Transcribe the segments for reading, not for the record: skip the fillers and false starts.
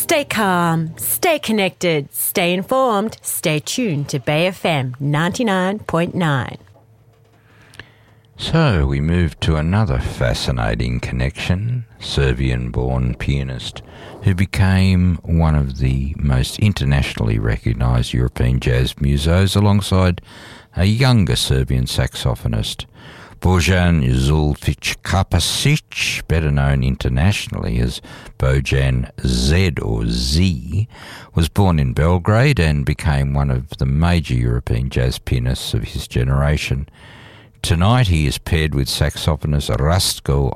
Stay calm, stay connected, stay informed, stay tuned to Bay FM 99.9. So we move to another fascinating connection, Serbian-born pianist who became one of the most internationally recognised European jazz musos alongside a younger Serbian saxophonist, Bojan Zulfić Kapasic, better known internationally as Bojan Z or Z, was born in Belgrade and became one of the major European jazz pianists of his generation. Tonight he is paired with saxophonist Rastko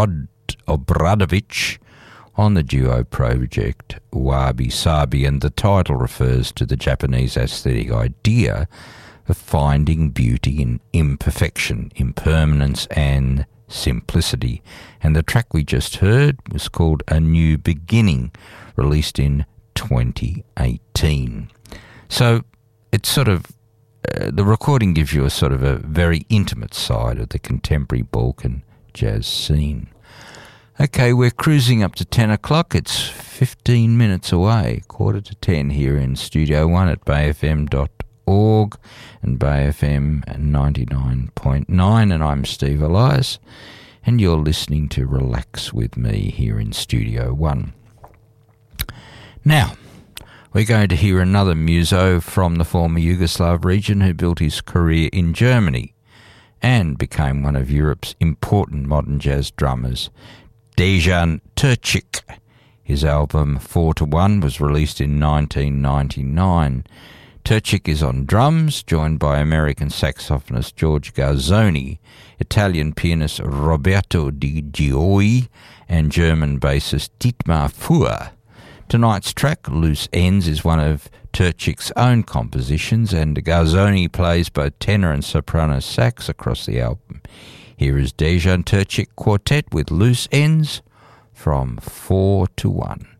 Obradovic on the duo project Wabi Sabi, and the title refers to the Japanese aesthetic idea of finding beauty in imperfection, impermanence and simplicity. And the track we just heard was called A New Beginning, released in 2018. So it's sort of the recording gives you a sort of a very intimate side of the contemporary Balkan jazz scene. Okay, we're cruising up to 10 o'clock. It's 15 minutes away, 9:45 here in Studio 1 at bayfm.org and BayFM 99.9, and I'm Steve Elias, and you're listening to Relax with me here in Studio 1. Now, we're going to hear another muso from the former Yugoslav region who built his career in Germany and became one of Europe's important modern jazz drummers, Dejan Terzic. His album 4-1 was released in 1999. Terzic is on drums, joined by American saxophonist George Garzoni, Italian pianist Roberto Di Gioi, and German bassist Dietmar Fuhr. Tonight's track, Loose Ends, is one of Terzic's own compositions, and Garzoni plays both tenor and soprano sax across the album. Here is Dejan Terzic Quartet with Loose Ends from 4-1.